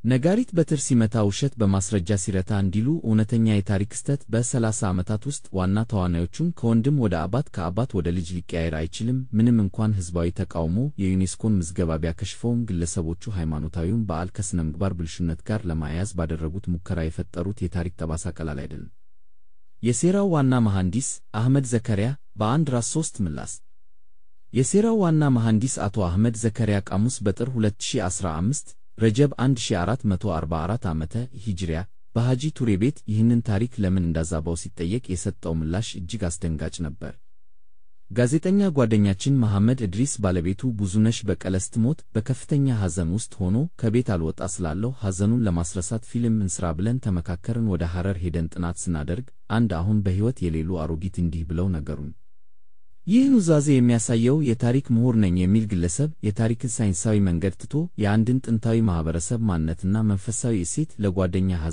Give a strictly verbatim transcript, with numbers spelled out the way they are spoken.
ነጋሪት በትር ሲመታ ውሸት በማስረጃ ሲረታ እንዲሉ እውነተኛ የታሪክ ክስተት በሰላሳ ዓመታት ውስጥ ዋና ተዋናዮቹን ከወንድም ወደ አባት ከአባት ወደ ልጅ ሊቀያየር አይችልም። ምንም እንኳን ሕዝባዊ ተቃውሞ የዩኔስኮን ምዝገባ ቢያከሽፈውም ግለሰቦቹ ሃይማኖታዊውን በዓል ከሥነ ምግባር ብልሹነት ጋር ለማያያዝ ባደረጉት ሙከራ የፈጠሩት የታሪክ ጠባሳ ቀላል አይደለም። የሴራው ዋና መሐንዲስ አህመድ ዘከሪያ በአንድ ራስ ሦስት ምላስ። የሴራው ዋና መሐንዲስ አቶ አህመድ ዘከሪያ ቃሙስ በጥር ሁለት ሺህ አስራ አምስት ረጀብ አንድ ሺህ አራት መቶ አርባ አራት ዓመተ ሂጅሪያ በሐጂ ቱሬ ቤት ይህንን ታሪክ ለምን እንዳዛባው ሲጠየቅ የሰጠው ምላሽ እጅግ አስደንጋጭ ነበር። ጋዜጠኛ ጓደኛችን መሐመድ እድሪስ ባለቤቱ ብዙነሽ በቀለ ስትሞት በከፍተኛ ሐዘን ውስጥ ሆኖ ከቤት አልወጣ ስላለው ሐዘኑን ለማስረሳት ፊልም እንስራ ብለን ተመካከርን። ወደ ሐረር ሄደን ጥናት ስናደርግ አንድ አሁን በሕይወት የሌሉ አሮጊት እንዲህ ብለው ነገሩን። ይህ ኑዛዜ የሚያሳየው የታሪክ ምሁር ነኝ የሚል ግለሰብ የታሪክን ሳይንሳዊ መንገድ ትቶ የአንድን ጥንታዊ ማኅበረሰብ ማንነትና መንፈሳዊ እሴት ለጓደኛ